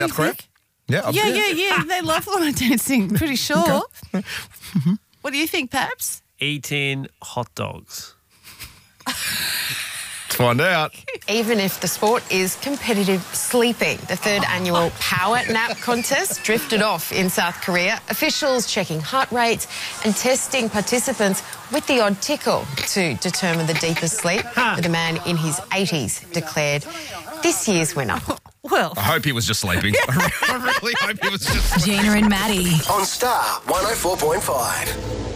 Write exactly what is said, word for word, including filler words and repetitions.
South Korea? Yeah, Yeah, yeah, yeah. They love line dancing, pretty sure. What do you think, Paps? Eating hot dogs. Let's find out. Even if the sport is competitive sleeping, the third annual Power Nap Contest drifted off in South Korea. Officials checking heart rates and testing participants with the odd tickle to determine the deepest sleep. But a man in his eighties declared this year's winner. Well, I hope he was just sleeping. I really hope he was just sleeping. Gina and Maddie. On Star one oh four point five.